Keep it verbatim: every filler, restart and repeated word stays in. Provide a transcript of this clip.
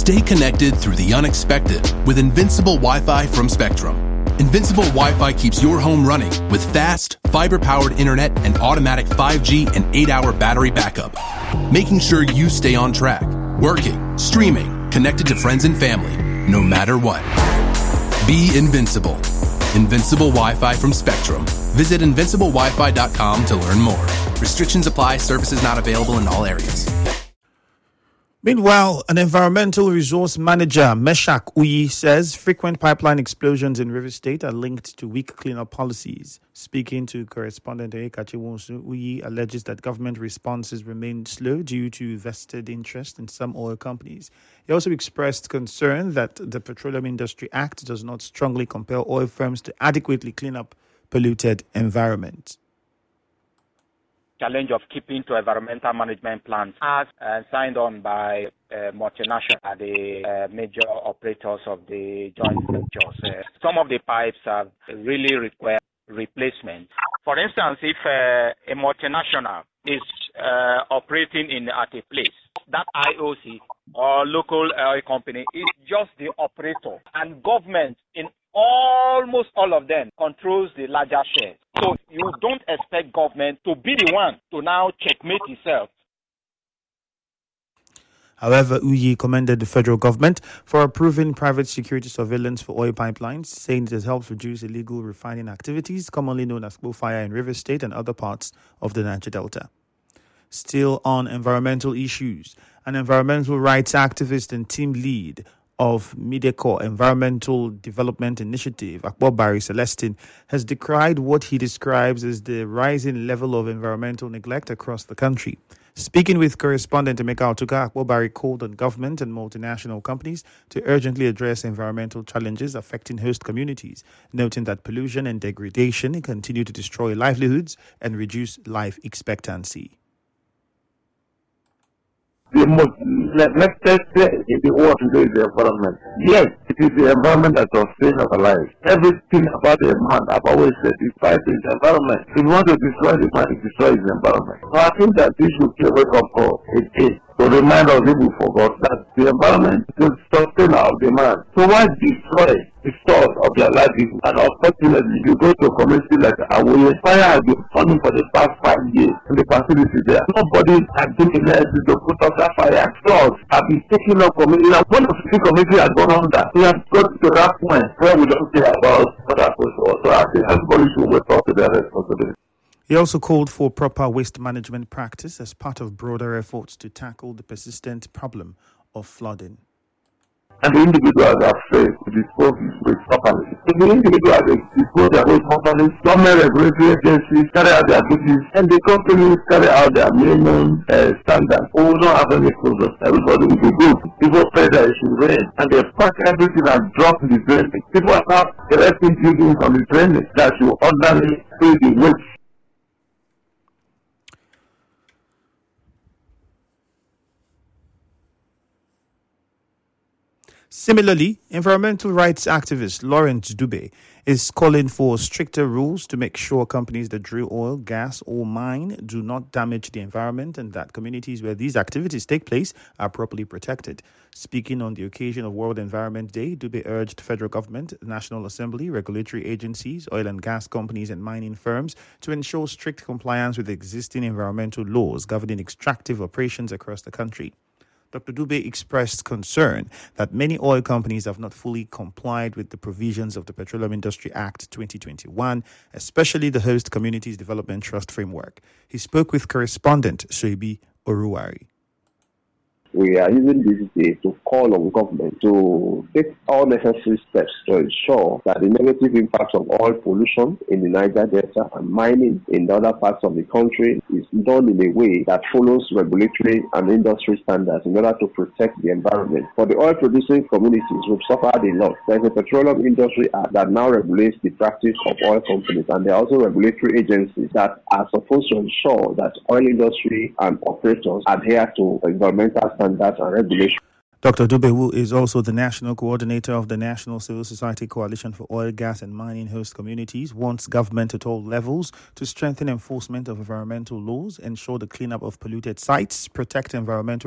Stay connected through the unexpected with Invincible Wi-Fi from Spectrum. Invincible Wi-Fi keeps your home running with fast, fiber-powered internet and automatic five G and eight hour battery backup, making sure you stay on track, working, streaming, connected to friends and family, no matter what. Be invincible. Invincible Wi-Fi from Spectrum. Visit invincible wi fi dot com to learn more. Restrictions apply. Services not available in all areas. Meanwhile, an environmental resource manager, Meshach Uyi, says frequent pipeline explosions in Rivers State are linked to weak cleanup policies. Speaking to correspondent Ekachi Wonsu, Uyi alleges that government responses remain slow due to vested interest in some oil companies. He also expressed concern that the Petroleum Industry Act does not strongly compel oil firms to adequately clean up polluted environment. Challenge of keeping to environmental management plans as uh, signed on by uh, multinational, uh, the uh, major operators of the joint ventures. Uh, some of the pipes have really require replacement. For instance, if uh, a multinational is uh, operating in at a place, that I O C or local oil company is just the operator, and government in almost all of them controls the larger share. So you don't expect government to be the one to now checkmate itself. However, Uyi commended the federal government for approving private security surveillance for oil pipelines, saying it has helped reduce illegal refining activities, commonly known as fire in Rivers State and other parts of the Niger Delta. Still on environmental issues, an environmental rights activist and team lead of Mideko Environmental Development Initiative, Akbobari Celestine, has decried what he describes as the rising level of environmental neglect across the country. Speaking with correspondent Emeka Otuka, Akbobari called on government and multinational companies to urgently address environmental challenges affecting host communities, noting that pollution and degradation continue to destroy livelihoods and reduce life expectancy. The most neglected in the world today is the environment. Yes, it is the environment that sustains our lives. Everything about the man, I've always said, is fight the environment. If you want to destroy the man, it destroys the environment. So I think that this should be a wake up call again to remind us, if we forgot, that the environment is sustain our demand. So why destroy the source of their livelihood? And unfortunately, you go to a community like Awoye, fire has been burning for the past five years in the facility there. Nobody has been elected to put out that fire. Stores have been taken up community. Now, one of the community has gone under. We have got to that point where we don't care about what happens to us. So I think everybody should wake up to their responsibility. He also called for proper waste management practice as part of broader efforts to tackle the persistent problem of flooding. And the individuals are failed to dispose his waste properly. If the individuals dispose their waste properly, government regulatory agencies carry out their duties, and the companies carry out their minimum uh, standards. We will not have any problems. Everybody will be good. People pray that it should rain, and they pack everything and drop in the drainage. People are not erecting buildings on the drainage that should ordinarily fill the waste. Similarly, environmental rights activist Lawrence Dube is calling for stricter rules to make sure companies that drill oil, gas, or mine do not damage the environment and that communities where these activities take place are properly protected. Speaking on the occasion of World Environment Day, Dube urged federal government, National Assembly, regulatory agencies, oil and gas companies, and mining firms to ensure strict compliance with existing environmental laws governing extractive operations across the country. Doctor Dube expressed concern that many oil companies have not fully complied with the provisions of the Petroleum Industry Act twenty twenty-one, especially the Host Communities Development Trust Framework. He spoke with correspondent Soibi Oruwari. We are using this day to call on government to take all necessary steps to ensure that the negative impacts of oil pollution in the Niger Delta and mining in the other parts of the country is done in a way that follows regulatory and industry standards in order to protect the environment. For the oil-producing communities, we've suffered a lot. There's a Petroleum Industry Act that now regulates the practice of oil companies, and there are also regulatory agencies that are supposed to ensure that oil industry and operators adhere to environmental standards and regulation. Doctor Dube, who is also the national coordinator of the National Civil Society Coalition for Oil, Gas and Mining Host Communities, wants government at all levels to strengthen enforcement of environmental laws, ensure the cleanup of polluted sites, protect environmental